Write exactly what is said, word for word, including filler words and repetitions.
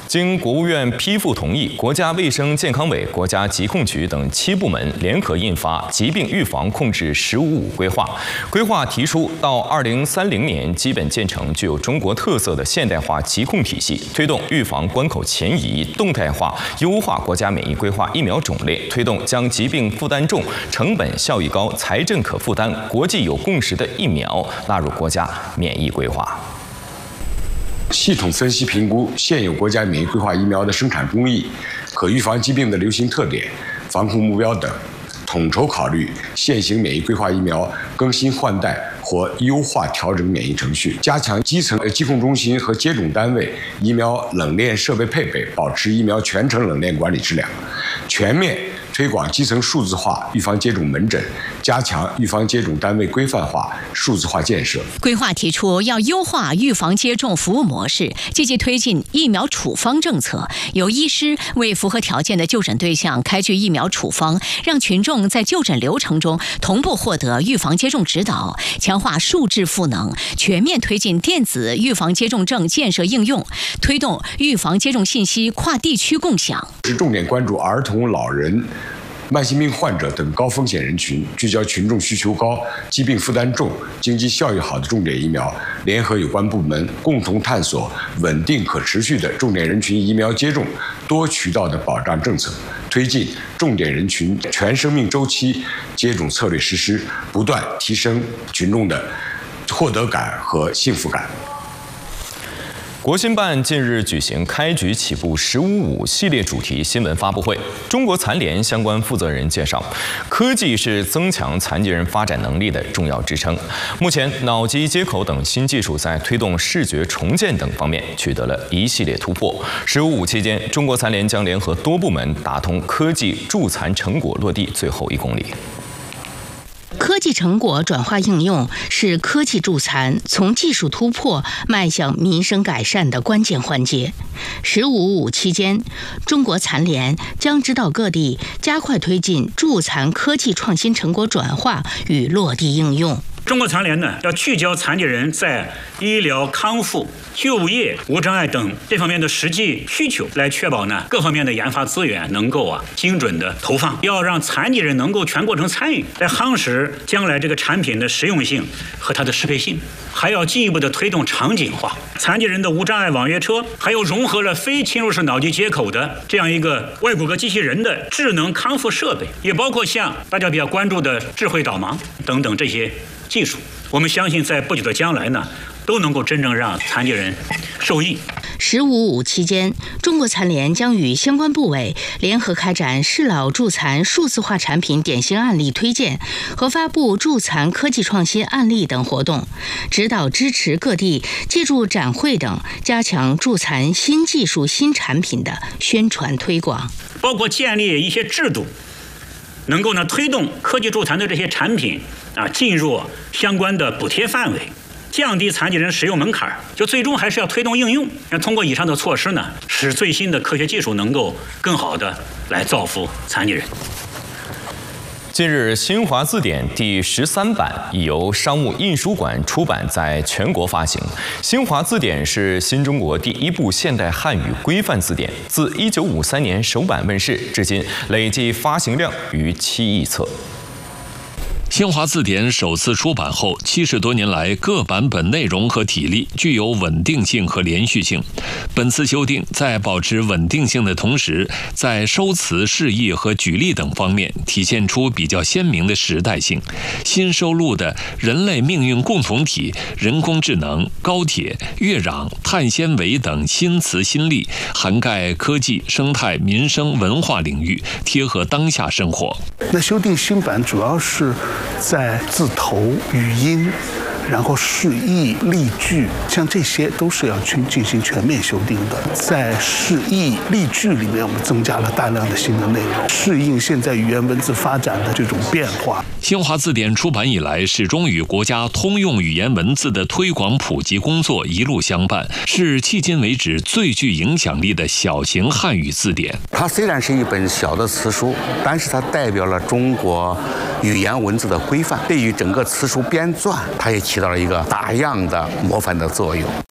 经国务院批复同意，国家卫生健康委、国家疾控局等七部门联合印发《疾病预防控制“十五五”规划》。规划提出，到二零三零年基本建成具有中国特色的现代化疾控体系，推动预防关口前移，动态化优化国家免疫规划疫苗种类，推动将疾病负担重、成本效益高、财政可负担、国际有共识的疫苗纳入国家免疫规划。 系统分析评估现有国家免疫规划疫苗的生产工艺、可预防疾病的流行特点、防控目标等，统筹考虑现行免疫规划疫苗更新换代或优化调整免疫程序，加强基层疾控中心和接种单位疫苗冷链设备配备，保持疫苗全程冷链管理质量，全面 推广基层数字化预防接种门诊，加强预防接种单位规范化、数字化建设。 规划提出要优化预防接种服务模式，积极推进疫苗处方政策，由医师为符合条件的就诊对象开具疫苗处方，让群众在就诊流程中同步获得预防接种指导，强化数质赋能，全面推进电子预防接种证建设应用，推动预防接种信息跨地区共享。 是重点关注儿童、老人、 慢性病患者等高风险人群，聚焦群众需求高、疾病负担重、经济效益好的重点疫苗，联合有关部门共同探索稳定可持续的重点人群疫苗接种多渠道的保障政策，推进重点人群全生命周期接种策略实施，不断提升群众的获得感和幸福感。 国新办近日举行开局起步“十五五”系列主题新闻发布会，中国残联相关负责人介绍，科技是增强残疾人发展能力的重要支撑。目前，脑机接口等新技术在推动视觉重建等方面取得了一系列突破。“十五五”期间，中国残联将联合多部门打通科技助残成果落地最后一公里。 科技成果转化应用是科技助残从技术突破迈向民生改善的关键环节。“十五五”期间，中国残联将指导各地加快推进助残科技创新成果转化与落地应用。 中国残联呢，要聚焦残疾人在医疗康复、就业、无障碍等这方面的实际需求，来确保呢各方面的研发资源能够啊精准的投放，要让残疾人能够全过程参与，来夯实将来这个产品的实用性和它的适配性，还要进一步的推动场景化。残疾人的无障碍网约车，还有融合了非侵入式脑机接口的这样一个外骨骼机器人的智能康复设备，也包括像大家比较关注的智慧导盲等等这些 技术，我们相信在不久的将来呢，都能够真正让残疾人受益。 十五五期间，中国残联将与相关部委联合开展适老助残数字化产品典型案例推荐和发布助残科技创新案例等活动，指导支持各地借助展会等加强助残新技术新产品的宣传推广， 包括建立一些制度，能够呢推动科技助残的这些产品 啊，进入相关的补贴范围，降低残疾人使用门槛，就最终还是要推动应用。那通过以上的措施呢，使最新的科学技术能够更好的来造福残疾人。 近日，《新华字典》第十三版已由商务印书馆出版，在全国发行。《新华字典》是新中国第一部现代汉语规范字典，自一九五三年首版问世至今，累计发行量逾七亿册。 新华字典首次出版后，七十多年来各版本内容和体例具有稳定性和连续性。本次修订在保持稳定性的同时，在收词、释义和举例等方面体现出比较鲜明的时代性。新收录的人类命运共同体、人工智能、高铁、月壤、碳纤维等新词新例，涵盖科技、生态、民生、文化领域，贴合当下生活。 那修订新版主要是 在字头、语音，然后释义、例句，像这些都是要去进行全面修订的。在释义、例句里面，我们增加了大量的新的内容，适应现在语言文字发展的这种变化。 新华字典出版以来，始终与国家通用语言文字的推广普及工作一路相伴，是迄今为止最具影响力的小型汉语字典。 它虽然是一本小的词书，但是它代表了中国语言文字的规范，对于整个词书编撰，它也起到了一个打样的模范的作用。